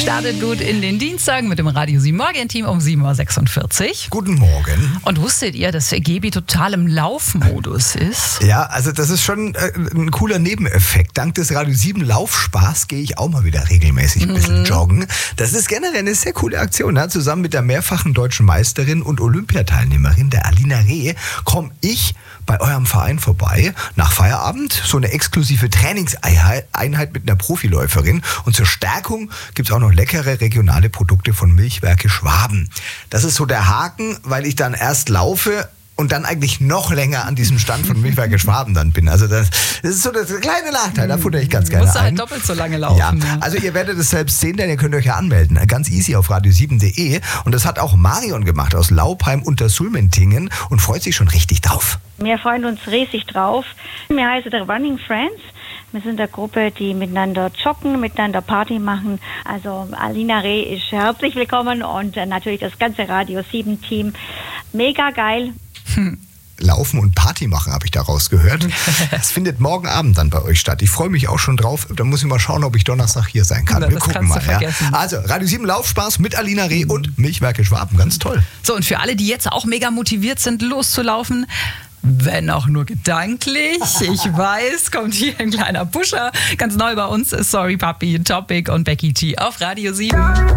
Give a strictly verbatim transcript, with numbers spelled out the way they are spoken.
Startet gut in den Dienstag mit dem Radio sieben Morgen-Team um sieben Uhr sechsundvierzig. Guten Morgen. Und wusstet ihr, dass Gaby total im Laufmodus ist? Ja, also das ist schon äh, ein cooler Nebeneffekt. Dank des Radio sieben Laufspaß gehe ich auch mal wieder regelmäßig ein bisschen mhm. joggen. Das ist generell eine sehr coole Aktion. Ne? Zusammen mit der mehrfachen deutschen Meisterin und Olympiateilnehmerin, der Alina Reh, komme ich bei eurem Verein vorbei. Nach Feierabend so eine exklusive Trainingseinheit mit einer Profiläuferin. Und zur Stärkung gibt es auch noch leckere regionale Produkte von Milchwerke Schwaben. Das ist so der Haken, weil ich dann erst laufe und dann eigentlich noch länger an diesem Stand von Milchwerke Schwaben dann bin. Also das, das ist so der kleine Nachteil, da futter ich ganz gerne ein. Du musst halt doppelt so lange laufen. Ja, ja. Also ihr werdet es selbst sehen, denn ihr könnt euch ja anmelden. Ganz easy auf radio sieben punkt de. Und das hat auch Marion gemacht aus Laupheim unter Sulmentingen und freut sich schon richtig drauf. Wir freuen uns riesig drauf. Wir heißen der Running Friends. Wir sind eine Gruppe, die miteinander joggen, miteinander Party machen. Also Alina Reh ist herzlich willkommen und natürlich das ganze Radio sieben Team. Mega geil. Hm. Laufen und Party machen, habe ich daraus gehört. Das findet morgen Abend dann bei euch statt. Ich freue mich auch schon drauf. Da muss ich mal schauen, ob ich Donnerstag hier sein kann. Na, Wir gucken mal. Ja. Also Radio sieben Laufspaß mit Alina Reh und Milchwerke Schwaben. Ganz toll. So, und für alle, die jetzt auch mega motiviert sind, loszulaufen, wenn auch nur gedanklich. Ich weiß, kommt hier ein kleiner Pusher. Ganz neu bei uns ist Sorry Papi, Topic und Becky G auf Radio sieben.